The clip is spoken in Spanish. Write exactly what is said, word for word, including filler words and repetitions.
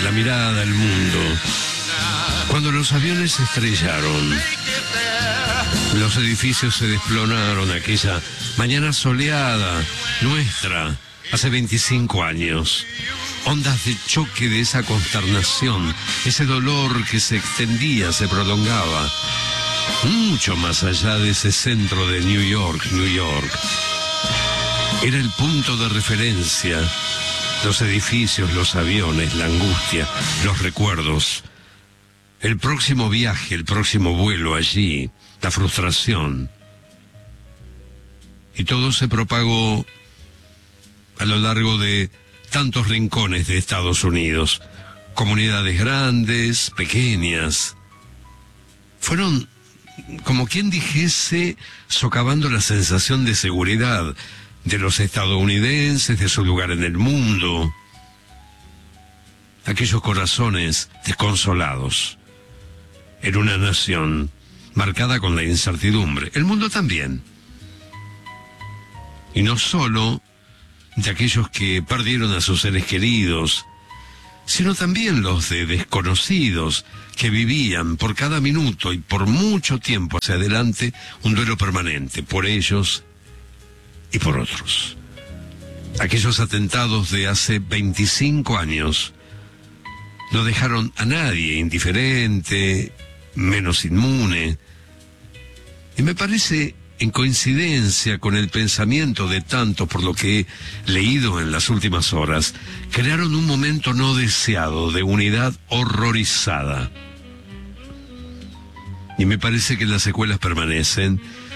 la mirada al mundo. Cuando los aviones se estrellaron, los edificios se desplomaron, aquella mañana soleada nuestra, hace veinticinco años. Ondas de choque de esa consternación, ese dolor que se extendía, se prolongaba, mucho más allá de ese centro de New York, New York. Era el punto de referencia, los edificios, los aviones, la angustia, los recuerdos. El próximo viaje, el próximo vuelo allí, la frustración. Y todo se propagó a lo largo de tantos rincones de Estados Unidos. Comunidades grandes, pequeñas. Fueron, como quien dijese, socavando la sensación de seguridad de los estadounidenses, de su lugar en el mundo. Aquellos corazones desconsolados en una nación marcada con la incertidumbre. El mundo también. Y no solo de aquellos que perdieron a sus seres queridos, sino también los de desconocidos que vivían por cada minuto y por mucho tiempo hacia adelante un duelo permanente por ellos y por otros. Aquellos atentados de hace veinticinco años no dejaron a nadie indiferente, menos inmune. Y me parece, en coincidencia con el pensamiento de tanto por lo que he leído en las últimas horas, crearon un momento no deseado de unidad horrorizada. Y me parece que las secuelas permanecen